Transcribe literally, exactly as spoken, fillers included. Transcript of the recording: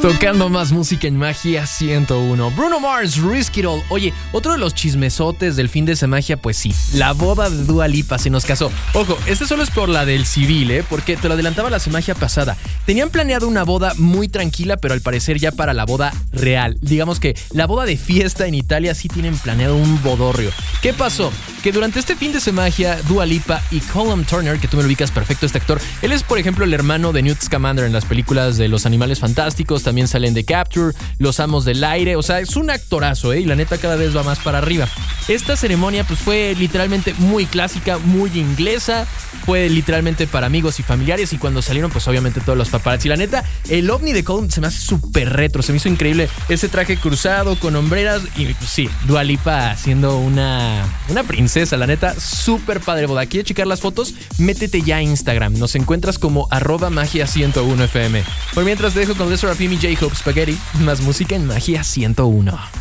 Tocando más música en Magia ciento uno. Bruno Mars, Risk It All. Oye, otro de los chismesotes del fin de ese Magia, pues sí, la boda de Dua Lipa se nos casó. Ojo, este solo es por la del civil, ¿eh? Porque te lo adelantaba la Magia pasada. Tenían planeado una boda muy tranquila, pero al parecer ya para la boda real. Digamos que la boda de fiesta en Italia sí tienen planeado un bodorrio. ¿Qué pasó? Que durante este fin de ese Magia, Dua Lipa y Callum Turner, que tú me lo ubicas perfecto, este actor, él es, por ejemplo, el hermano de Newt Scamander en las películas de Los Animales Fantásticos, también salen de Capture, Los Amos del Aire, o sea, es un actorazo, ¿eh? Y la neta cada vez va más para arriba. Esta ceremonia pues fue literalmente muy clásica, muy inglesa, fue literalmente para amigos y familiares, y cuando salieron pues obviamente todos los paparazzi. La neta, el ovni de Callum se me hace súper retro, se me hizo increíble ese traje cruzado con hombreras y pues sí, Dua Lipa siendo una, una princesa, la neta, súper padre boda. ¿Quieres checar las fotos? Métete ya a Instagram, nos encuentras como arroba magia ciento uno F M. Por mientras te dejo con Lester Rafim y J-Hope Spaghetti, más música en Magia ciento uno.